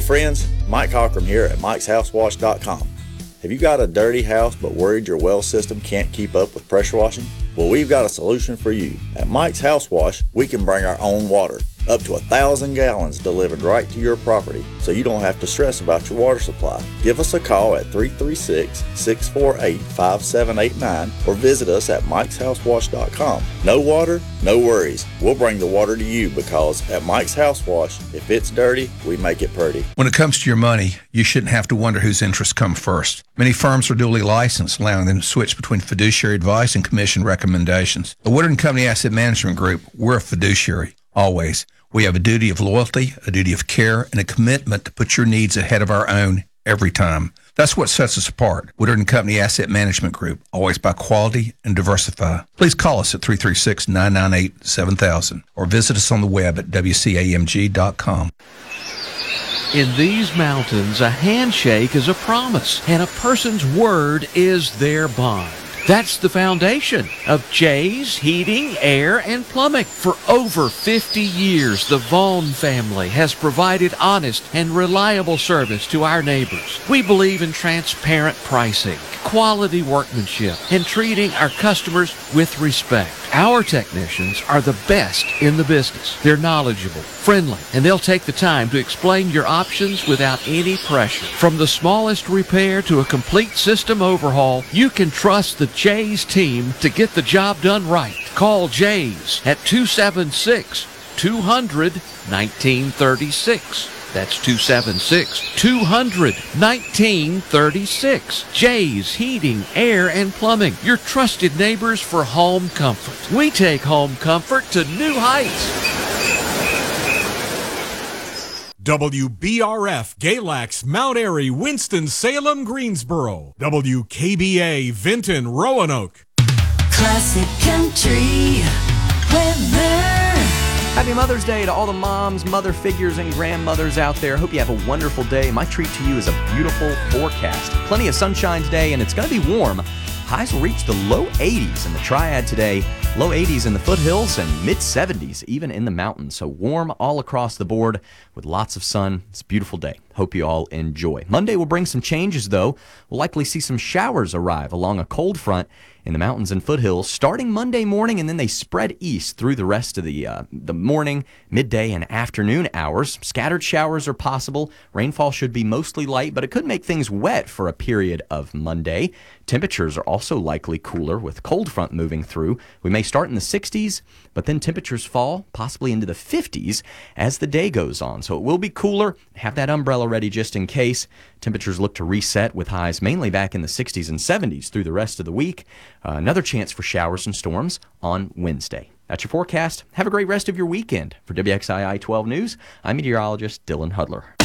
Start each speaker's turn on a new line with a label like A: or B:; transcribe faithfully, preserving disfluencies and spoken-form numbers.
A: friends, Mike Cochran here at mikes house wash dot com. Have you got a dirty house but worried your well system can't keep up with pressure washing? Well, we've got a solution for you. At Mike's House Wash, we can bring our own water, up to a thousand gallons delivered right to your property, so you don't have to stress about your water supply. Give us a call at three three six, six four eight, five seven eight nine or visit us at mikes house wash dot com. No water, no worries. We'll bring the water to you because at Mike's House Wash, if it's dirty, we make it pretty.
B: When it comes to your money, you shouldn't have to wonder whose interests come first. Many firms are duly licensed, allowing them to switch between fiduciary advice and commission recommendations. The Woodard and Company Asset Management Group, we're a fiduciary, always. We have a duty of loyalty, a duty of care, and a commitment to put your needs ahead of our own every time. That's what sets us apart. Woodard and Company Asset Management Group, always by quality and diversify. Please call us at three three six, nine nine eight, seven thousand or visit us on the web at w c a m g dot com.
C: In these mountains, a handshake is a promise, and a person's word is their bond. That's the foundation of Jay's Heating, Air, and Plumbing. For over fifty years, the Vaughn family has provided honest and reliable service to our neighbors. We believe in transparent pricing, quality workmanship, and treating our customers with respect. Our technicians are the best in the business. They're knowledgeable, friendly, and they'll take the time to explain your options without any pressure. From the smallest repair to a complete system overhaul, you can trust the Jay's team to get the job done right. Call Jay's at two seven six, two hundred, nineteen thirty-six. That's two seven six, two hundred, nineteen thirty-six. Jay's Heating, Air, and Plumbing, your trusted neighbors for home comfort. We take home comfort to new heights.
D: W B R F, Galax, Mount Airy, Winston-Salem, Greensboro. W K B A, Vinton, Roanoke.
E: Classic country weather.
F: Happy Mother's Day to all the moms, mother figures, and grandmothers out there. Hope you have a wonderful day. My treat to you is a beautiful forecast. Plenty of sunshine today, and it's going to be warm. Highs will reach the low eighties in the Triad today, low eighties in the foothills, and mid seventies even in the mountains. So warm all across the board with lots of sun. It's a beautiful day. Hope you all enjoy. Monday will bring some changes, though. We'll likely see some showers arrive along a cold front in the mountains and foothills starting Monday morning, and then they spread east through the rest of the uh, the morning, midday, and afternoon hours. Scattered showers are possible. Rainfall should be mostly light, but it could make things wet for a period of Monday. Temperatures are also likely cooler with cold front moving through. We may start in the sixties, but then temperatures fall possibly into the fifties as the day goes on. So it will be cooler. Have that umbrella ready just in case. Temperatures look to reset with highs mainly back in the sixties and seventies through the rest of the week. Uh, another chance for showers and storms on Wednesday. That's your forecast. Have a great rest of your weekend. For W X I I twelve News, I'm meteorologist Dylan Hudler.